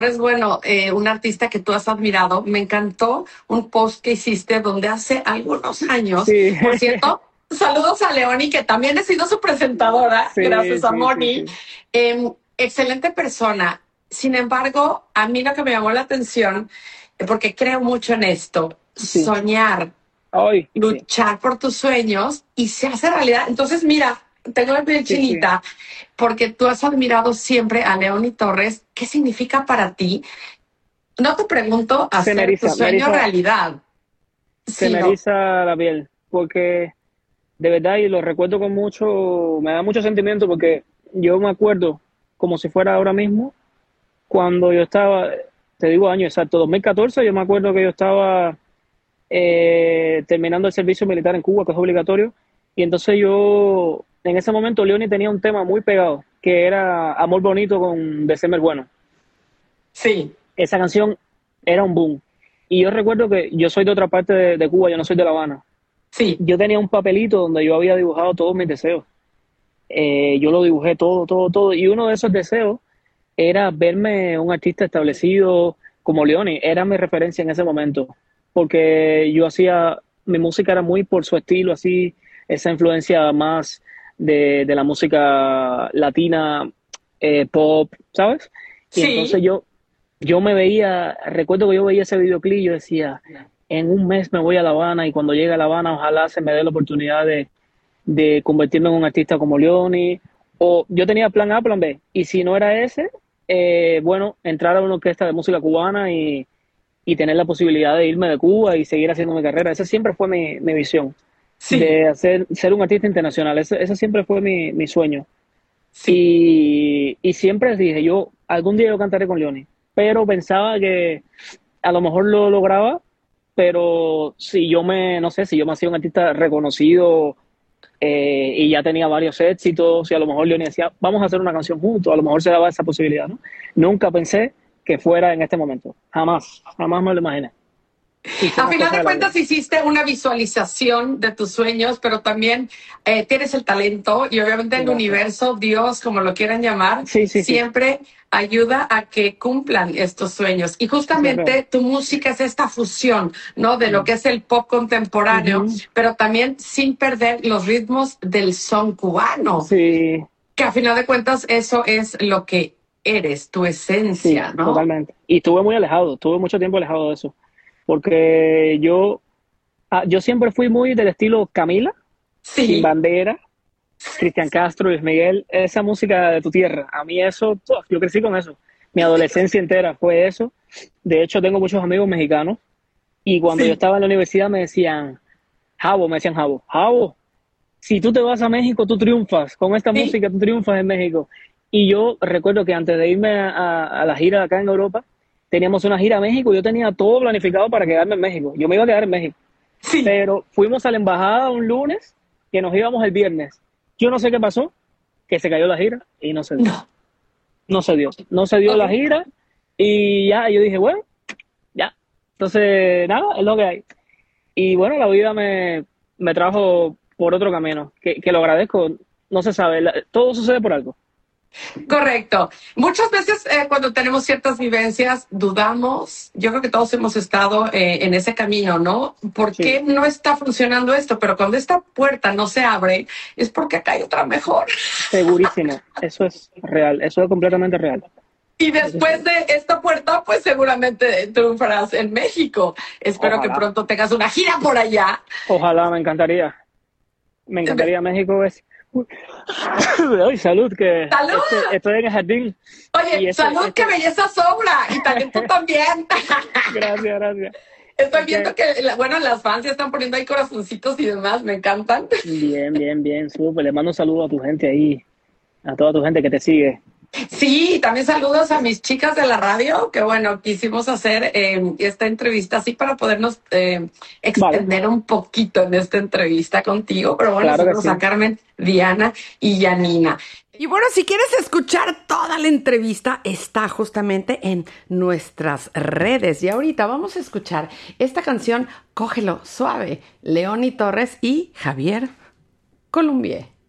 es bueno, un artista que tú has admirado. Me encantó un post que hiciste donde hace algunos años, Sí, por cierto, saludos a Leoni, que también he sido su presentadora, sí, gracias a sí, sí, Moni. sí, Excelente persona. Sin embargo, a mí lo que me llamó la atención, porque creo mucho en esto, sí. soñar, Hoy, sí, luchar por tus sueños y se hace realidad. Entonces, mira, tengo la piel sí, sí. chinita porque tú has admirado siempre a Leoni Torres. ¿Qué significa para ti? No te pregunto Se me hacer tu eriza, sueño realidad, se me sino, eriza la piel, porque de verdad, y lo recuerdo con mucho, me da mucho sentimiento, porque yo me acuerdo como si fuera ahora mismo, cuando yo estaba, te digo año exacto, 2014, yo me acuerdo que yo estaba terminando el servicio militar en Cuba, que es obligatorio, y entonces yo, en ese momento, Leoni tenía un tema muy pegado, que era Amor Bonito con December Bueno. sí, Esa canción era un boom. Y yo recuerdo que yo soy de otra parte de Cuba, yo no soy de La Habana. sí. Yo tenía un papelito donde yo había dibujado todos mis deseos. Yo lo dibujé todo, todo, todo. Y uno de esos deseos era verme un artista establecido como Leoni. Era mi referencia en ese momento. Porque yo hacía, mi música era muy por su estilo, así, esa influencia más de la música latina, pop, ¿sabes? Y entonces Sí, yo me veía, recuerdo que yo veía ese videoclip y yo decía, en un mes me voy a La Habana y cuando llegue a La Habana ojalá se me dé la oportunidad de convertirme en un artista como Leoni. O yo tenía plan A, plan B. Y si no era ese, bueno, entrar a una orquesta de música cubana y tener la posibilidad de irme de Cuba y seguir haciendo mi carrera. Esa siempre fue mi visión, sí, de ser un artista internacional. Ese siempre fue mi sueño. sí. Y siempre dije, yo algún día yo cantaré con Leoni, pero pensaba que a lo mejor lo lograba, pero si yo no sé, si yo me hacía un artista reconocido y ya tenía varios éxitos, y a lo mejor Leoni decía, vamos a hacer una canción juntos, a lo mejor se daba esa posibilidad, ¿no? Nunca pensé que fuera en este momento, jamás, jamás me lo imaginé. Y son A las final cosas de de la vida. cuentas hiciste una visualización de tus sueños, pero también tienes el talento y obviamente el Gracias. universo, Dios, como lo quieran llamar, Sí, sí, sí, siempre ayuda a que cumplan estos sueños. Y eso es real. justamente tu música es esta fusión, ¿no? De lo Mm. que es el pop contemporáneo, Ujú. pero también sin perder los ritmos del son cubano, Sí, que a final de cuentas eso es lo que eres, tu sí, esencia, ¿no? totalmente. Y estuve muy alejado, estuve mucho tiempo alejado de eso, porque yo siempre fui muy del estilo Camila, Sin Sí, Bandera, Cristian Castro, Luis Miguel, esa música de tu tierra. A mí eso, yo crecí con eso. Mi adolescencia entera fue eso. De hecho, tengo muchos amigos mexicanos y cuando yo sí. estaba en la universidad me decían, Javo, si tú te vas a México, tú triunfas. Con esta Sí, música, tú triunfas en México. Y yo recuerdo que antes de irme a la gira acá en Europa, teníamos una gira a México y yo tenía todo planificado para quedarme en México. Yo me iba a quedar en México. sí. Pero fuimos a la embajada un lunes que nos íbamos el viernes. Yo no sé qué pasó, que se cayó la gira y no se dio. No. No se dio. No se dio la Ok. gira y ya, yo dije, bueno, ya. Entonces, nada, es lo que hay. Y bueno, la vida me trajo por otro camino, que lo agradezco. No se sabe, todo sucede por algo. Correcto. Muchas veces cuando tenemos ciertas vivencias dudamos. Yo creo que todos hemos estado en ese camino, ¿no? ¿Por qué Sí, no está funcionando esto? Pero cuando esta puerta no se abre es porque acá hay otra mejor. segurísimo. Eso es real, eso es completamente real. Y Eso sí. después de esta puerta, pues seguramente triunfarás en México. Espero que Ojalá, pronto tengas una gira por allá. ojalá, me encantaría. Me Eh, encantaría México. Uy, ay, salud, que ¡Salud! estoy en el jardín y Oye, salud, qué belleza sobra. Y también tú también. Gracias, gracias. Estoy Es viendo que, que, bueno, las fans ya están poniendo ahí corazoncitos y demás, me encantan. bien, bien, bien, súper. Le mando un saludo a tu gente ahí, a toda tu gente que te sigue. Sí, también saludos a mis chicas de la radio, que bueno, quisimos hacer esta entrevista así para podernos Vale, extender un poquito en esta entrevista contigo, pero bueno, claro que saludos a sí. Carmen, Diana y Yanina. Y bueno, si quieres escuchar toda la entrevista, está justamente en nuestras redes. Y ahorita vamos a escuchar esta canción, Cógelo Suave, Leoni Torres y Javier Columbier.